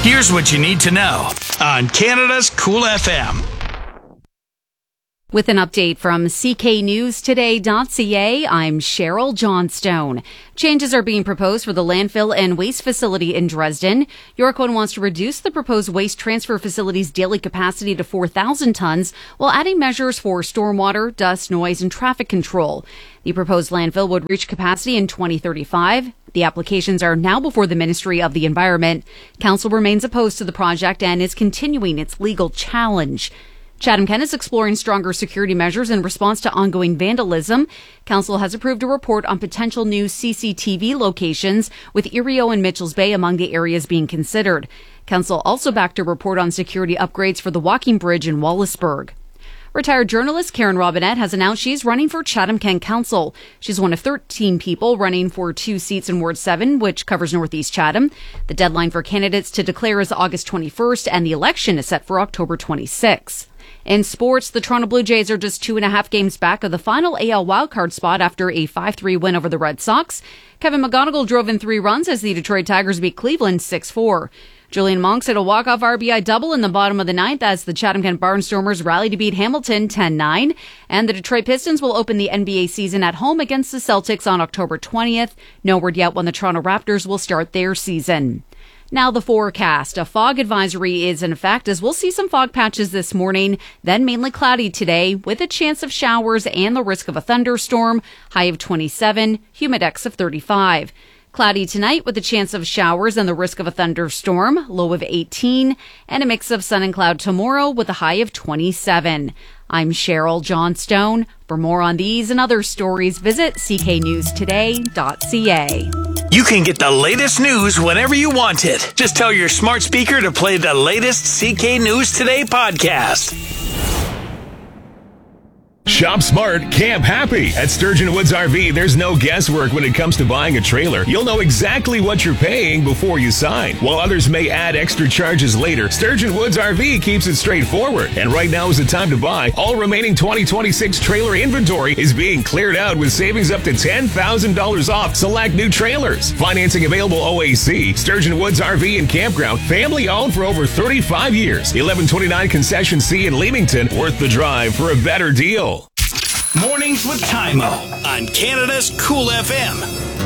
Here's what you need to know on Canada's Cool FM. With an update from cknewstoday.ca, I'm Cheryl Johnstone. Changes are being proposed for the landfill and waste facility in Dresden. York One wants to reduce the proposed waste transfer facility's daily capacity to 4,000 tons while adding measures for stormwater, dust, noise, and traffic control. The proposed landfill would reach capacity in 2035. The applications are now before the Ministry of the Environment. Council remains opposed to the project and is continuing its legal challenge. Chatham-Kent is exploring stronger security measures in response to ongoing vandalism. Council has approved a report on potential new CCTV locations, with Erio and Mitchells Bay among the areas being considered. Council also backed a report on security upgrades for the walking bridge in Wallaceburg. Retired journalist Karen Robinette has announced she's running for Chatham-Kent Council. She's one of 13 people running for 2 seats in Ward 7, which covers Northeast Chatham. The deadline for candidates to declare is August 21st, and the election is set for October 26th. In sports, the Toronto Blue Jays are just 2.5 games back of the final AL wildcard spot after a 5-3 win over the Red Sox. Kevin McGonigal drove in 3 runs as the Detroit Tigers beat Cleveland 6-4. Julian Monks hit a walk-off RBI double in the bottom of the 9th as the Chatham-Kent Barnstormers rallied to beat Hamilton 10-9. And the Detroit Pistons will open the NBA season at home against the Celtics on October 20th. No word yet when the Toronto Raptors will start their season. Now the forecast. A fog advisory is in effect as we'll see some fog patches this morning, then mainly cloudy today with a chance of showers and the risk of a thunderstorm. High of 27, humidex of 35. Cloudy tonight with a chance of showers and the risk of a thunderstorm. Low of 18 and a mix of sun and cloud tomorrow with a high of 27. I'm Cheryl Johnstone. For more on these and other stories, visit cknewstoday.ca. You can get the latest news whenever you want it. Just tell your smart speaker to play the latest CK News Today podcast. Shop smart, camp happy. At Sturgeon Woods RV, there's no guesswork when it comes to buying a trailer. You'll know exactly what you're paying before you sign. While others may add extra charges later, Sturgeon Woods RV keeps it straightforward. And right now is the time to buy. All remaining 2026 trailer inventory is being cleared out with savings up to $10,000 off select new trailers. Financing available OAC. Sturgeon Woods RV and Campground, family owned for over 35 years. 1129 Concession C in Leamington, worth the drive for a better deal. Mornings with Tymo on Canada's Cool FM.